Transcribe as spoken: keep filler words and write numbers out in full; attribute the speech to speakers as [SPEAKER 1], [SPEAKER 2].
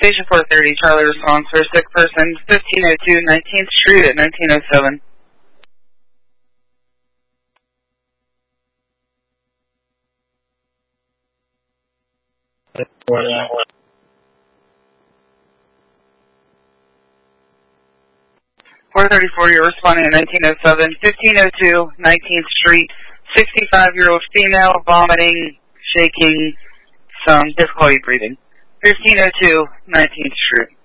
[SPEAKER 1] Station four thirty, Charlie response for a sick person, fifteen oh two nineteenth Street at nineteen oh seven. four thirty-four, you're responding at nineteen oh seven, fifteen oh two nineteenth Street, sixty-five-year-old female, vomiting, shaking, some difficulty breathing. fifteen oh two nineteenth Street.